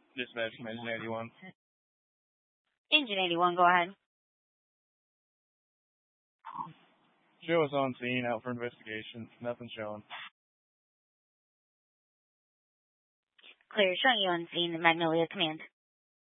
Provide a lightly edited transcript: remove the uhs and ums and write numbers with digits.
Dispatch from Engine 81. Engine 81, go ahead. Show is on scene, out for investigation. Nothing showing. Clear, showing you on scene, Magnolia Command.